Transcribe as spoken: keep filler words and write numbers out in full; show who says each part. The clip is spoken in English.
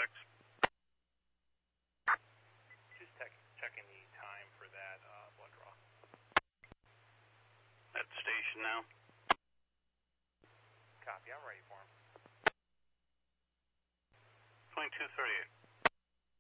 Speaker 1: six.
Speaker 2: Just check, checking the time for that uh, blood draw.
Speaker 1: At the station now.
Speaker 2: Copy, I'm ready for him.
Speaker 1: twenty-two thirty-eight.